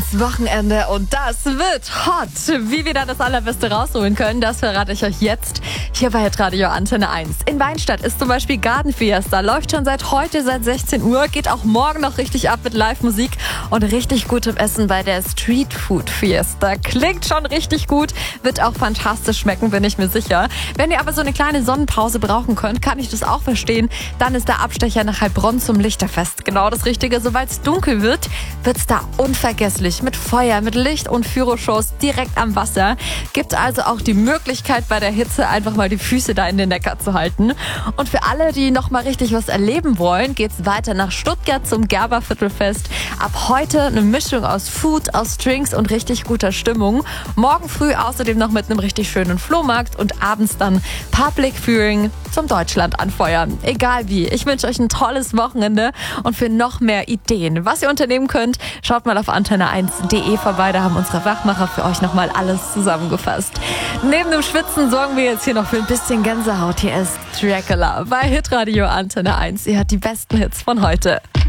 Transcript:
ins Wochenende und das wird hot. Wie wir da das Allerbeste rausholen können, das verrate ich euch jetzt hier bei Hitradio Antenne 1. In Weinstadt ist zum Beispiel Garden Fiesta, läuft schon seit heute, seit 16 Uhr, geht auch morgen noch richtig ab mit Live-Musik und richtig gutem Essen bei der Street Food Fiesta. Klingt schon richtig gut, wird auch fantastisch schmecken, bin ich mir sicher. Wenn ihr aber so eine kleine Sonnenpause brauchen könnt, kann ich das auch verstehen, dann ist der Abstecher nach Heilbronn zum Lichterfest genau das Richtige. Sobald es dunkel wird, wird's da unvergesslich mit Feuer, mit Licht und Fyroshows direkt am Wasser. Gibt also auch die Möglichkeit, bei der Hitze einfach mal die Füße da in den Neckar zu halten. Und für alle, die noch mal richtig was erleben wollen, geht's weiter nach Stuttgart zum Gerberviertelfest. Ab heute eine Mischung aus Food, aus Drinks und richtig guter Stimmung. Morgen früh außerdem noch mit einem richtig schönen Flohmarkt und abends dann Public Viewing zum Deutschland anfeuern. Egal wie. Ich wünsche euch ein tolles Wochenende und für noch mehr Ideen, was ihr unternehmen könnt, schaut mal auf antenne1.de vorbei. Da haben unsere Wachmacher für euch nochmal alles zusammengefasst. Neben dem Schwitzen sorgen wir jetzt hier noch für ein bisschen Gänsehaut. Hier ist Dracula bei Hitradio Antenne 1. Ihr hört die besten Hits von heute.